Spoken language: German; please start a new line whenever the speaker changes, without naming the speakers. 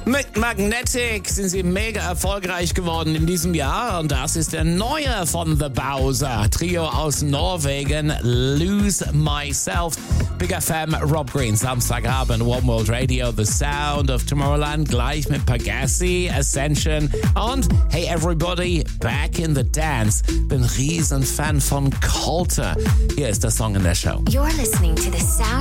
Mit Magnetic sind sie mega erfolgreich geworden in diesem Jahr und das ist der neue von The Bowser. Trio aus Norwegen, Lose Myself. Big FM, Rob Green, Samstagabend, One World Radio, The Sound of Tomorrowland, gleich mit Pagasi, Ascension und Hey Everybody, Back in the Dance. Bin riesen Fan von Colter. Hier ist der Song in der Show.
You're listening to The Sound